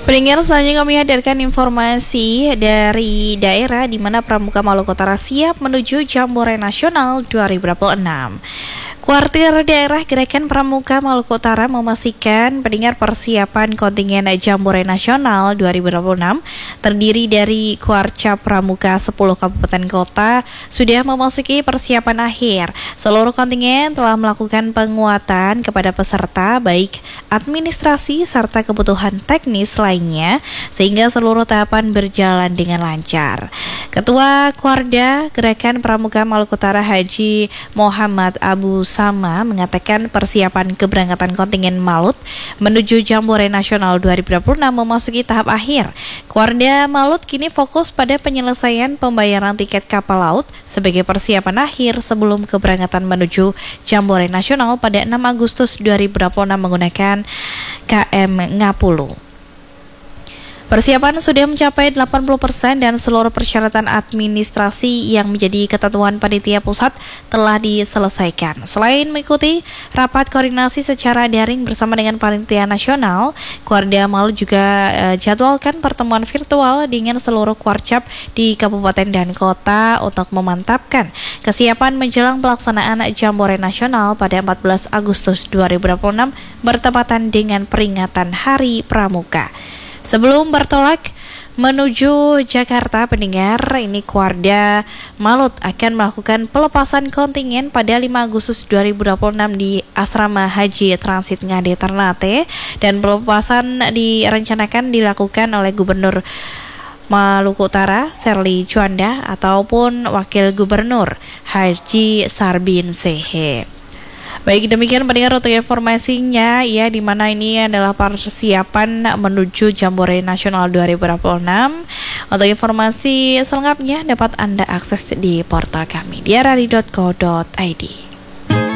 Pendengar, selanjutnya kami hadirkan informasi dari daerah di mana Pramuka Maluku Utara siap menuju Jambore Nasional 2026. Kuartir Daerah Gerakan Pramuka Maluku Utara memastikan pendengar persiapan kontingen Jambore Nasional 2026 terdiri dari Kuarca Pramuka 10 kabupaten kota sudah memasuki persiapan akhir. Seluruh kontingen telah melakukan penguatan kepada peserta baik administrasi serta kebutuhan teknis lainnya sehingga seluruh tahapan berjalan dengan lancar. Ketua Kuarda Gerakan Pramuka Maluku Utara Haji Muhammad Abu Sama mengatakan persiapan keberangkatan kontingen Malut menuju Jambore Nasional 2026 memasuki tahap akhir. Kuarda Malut kini fokus pada penyelesaian pembayaran tiket kapal laut sebagai persiapan akhir sebelum keberangkatan menuju Jambore Nasional pada 6 Agustus 2026 menggunakan KM Ngapulu. Persiapan sudah mencapai 80% dan seluruh persyaratan administrasi yang menjadi ketentuan panitia pusat telah diselesaikan. Selain mengikuti rapat koordinasi secara daring bersama dengan panitia nasional, Kuarda Malut juga jadwalkan pertemuan virtual dengan seluruh kuarcap di kabupaten dan kota untuk memantapkan kesiapan menjelang pelaksanaan Jambore Nasional pada 14 Agustus 2026 bertepatan dengan peringatan Hari Pramuka. Sebelum bertolak menuju Jakarta, pendengar, ini Kuarda Malut akan melakukan pelepasan kontingen pada 5 Agustus 2026 di Asrama Haji Transit Ngade Ternate, dan pelepasan direncanakan dilakukan oleh Gubernur Maluku Utara Serly Juanda ataupun Wakil Gubernur Haji Sarbin Sehe. Baik, demikian pendengar untuk informasinya ya, di mana ini adalah persiapan menuju Jambore Nasional 2026. Untuk informasi selengkapnya dapat Anda akses di portal kami diarari.co.id.